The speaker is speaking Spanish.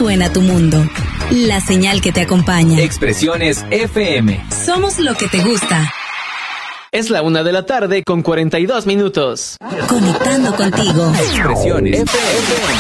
suena tu mundo. La señal que te acompaña. Expresiones FM. Somos lo que te gusta. Es la 1:42 p.m. Conectando contigo. Expresiones FM.